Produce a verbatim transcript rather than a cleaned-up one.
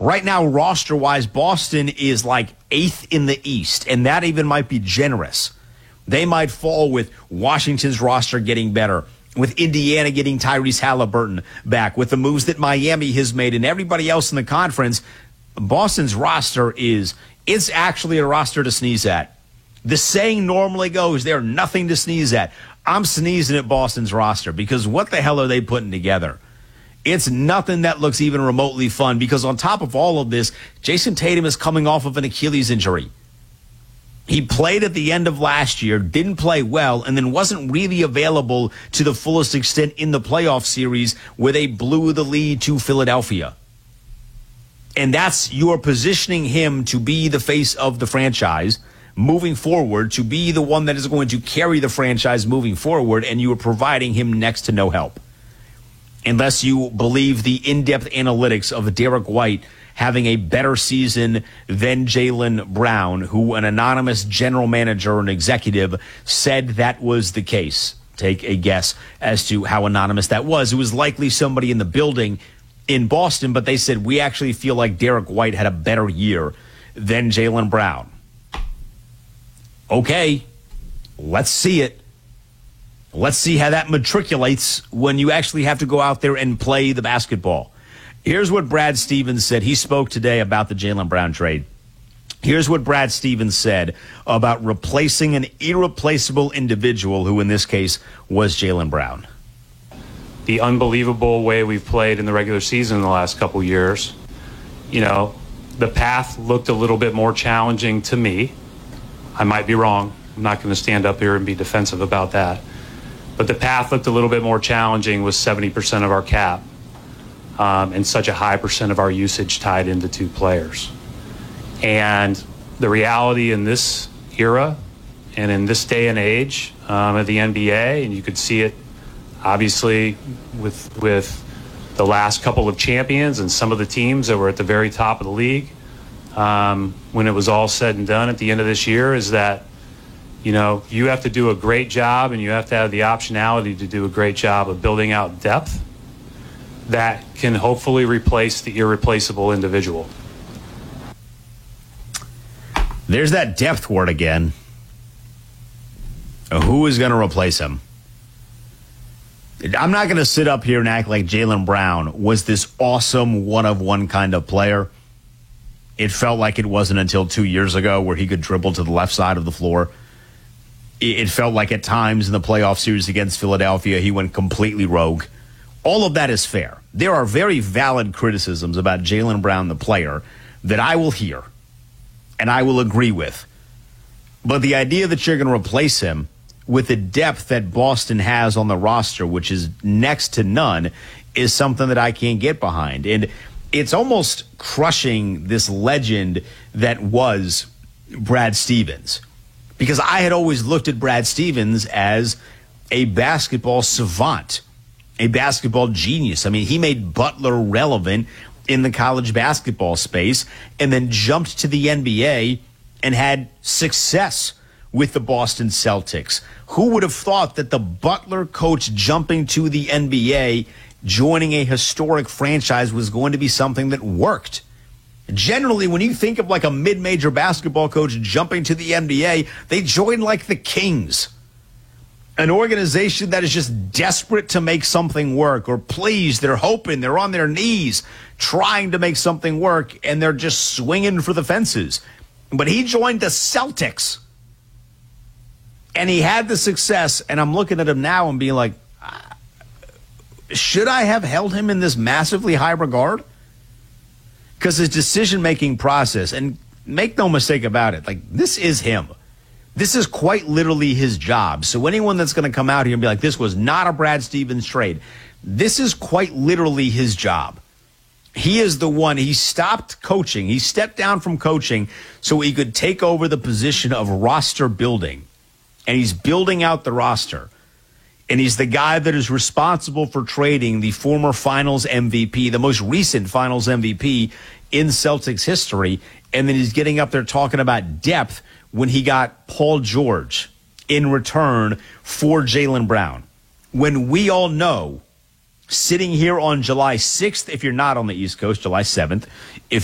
Right now, roster-wise, Boston is like eighth in the East, and that even might be generous. They might fall with Washington's roster getting better, with Indiana getting Tyrese Halliburton back, with the moves that Miami has made and everybody else in the conference. Boston's roster is, it's actually a roster to sneeze at. The saying normally goes, they're nothing to sneeze at. I'm sneezing at Boston's roster because what the hell are they putting together? It's nothing that looks even remotely fun because on top of all of this, Jason Tatum is coming off of an Achilles injury. He played at the end of last year, didn't play well, and then wasn't really available to the fullest extent in the playoff series where they blew the lead to Philadelphia. And that's, you're positioning him to be the face of the franchise moving forward, to be the one that is going to carry the franchise moving forward, and you are providing him next to no help. Unless you believe the in-depth analytics of Derek White having a better season than Jaylen Brown, who an anonymous general manager and executive said that was the case. Take a guess as to how anonymous that was. It was likely somebody in the building in Boston, but they said, we actually feel like Derek White had a better year than Jaylen Brown. Okay, let's see it. Let's see how that matriculates when you actually have to go out there and play the basketball. Here's what Brad Stevens said. He spoke today about the Jaylen Brown trade. Here's what Brad Stevens said about replacing an irreplaceable individual, who in this case was Jaylen Brown. The unbelievable way we've played in the regular season in the last couple years, you know, the path looked a little bit more challenging to me. I might be wrong. I'm not going to stand up here and be defensive about that. But the path looked a little bit more challenging with seventy percent of our cap um, and such a high percent of our usage tied into two players. And the reality in this era and in this day and age um, of the N B A, and you could see it obviously with, with the last couple of champions and some of the teams that were at the very top of the league, um, when it was all said and done at the end of this year, is that you know, you have to do a great job and you have to have the optionality to do a great job of building out depth that can hopefully replace the irreplaceable individual. There's that depth word again. Who is going to replace him? I'm not going to sit up here and act like Jaylen Brown was this awesome one-of-one kind of player. It felt like it wasn't until two years ago where he could dribble to the left side of the floor. It felt like at times in the playoff series against Philadelphia, he went completely rogue. All of that is fair. There are very valid criticisms about Jaylen Brown, the player, that I will hear and I will agree with. But the idea that you're going to replace him with the depth that Boston has on the roster, which is next to none, is something that I can't get behind. And it's almost crushing this legend that was Brad Stevens. Because I had always looked at Brad Stevens as a basketball savant, a basketball genius. I mean, he made Butler relevant in the college basketball space and then jumped to the N B A and had success with the Boston Celtics. Who would have thought that the Butler coach jumping to the N B A, joining a historic franchise, was going to be something that worked? Generally, when you think of like a mid-major basketball coach jumping to the N B A, they join like the Kings, an organization that is just desperate to make something work, or please, they're hoping, they're on their knees trying to make something work, and they're just swinging for the fences. But he joined the Celtics, and he had the success, and I'm looking at him now and being like, should I have held him in this massively high regard? Because his decision-making process, and make no mistake about it, like, this is him. This is quite literally his job. So anyone that's going to come out here and be like, this was not a Brad Stevens trade, this is quite literally his job. He is the one. He stopped coaching. He stepped down from coaching so he could take over the position of roster building. And he's building out the roster. And he's the guy that is responsible for trading the former Finals M V P, the most recent Finals M V P in Celtics history. And then he's getting up there talking about depth when he got Paul George in return for Jaylen Brown. When we all know, sitting here on July sixth, if you're not on the East Coast, July seventh, if